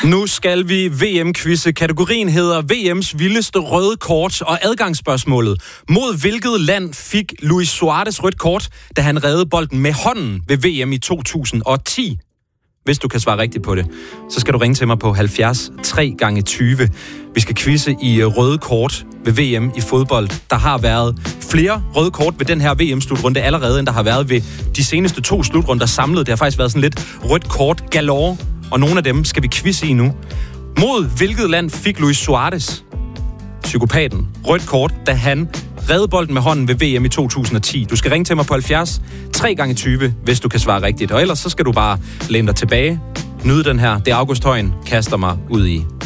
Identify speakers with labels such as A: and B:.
A: Nu skal vi VM-quizze. Kategorien hedder VM's vildeste røde kort, og adgangsspørgsmålet: mod hvilket land fik Luis Suarez rødt kort, da han reddede bolden med hånden ved VM i 2010? Hvis du kan svare rigtigt på det, så skal du ringe til mig på 70 3x20. Vi skal quizze i røde kort ved VM i fodbold. Der har været flere røde kort ved den her VM-slutrunde allerede, end der har været ved de seneste 2 slutrunder samlet. Det har faktisk været sådan lidt rødt kort galore, og nogle af dem skal vi quizze i nu. Mod hvilket land fik Luis Suarez, psykopaten, rødt kort, da han reddede bolden med hånden ved VM i 2010? Du skal ringe til mig på 70 3x20, hvis du kan svare rigtigt. Og ellers så skal du bare læne dig tilbage, nyde den her. Det er August Højen kaster mig ud i.